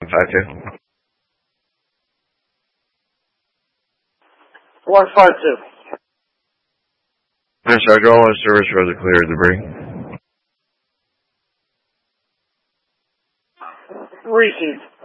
152. 152. Mr. Hydraulic service for the clear debris. Received.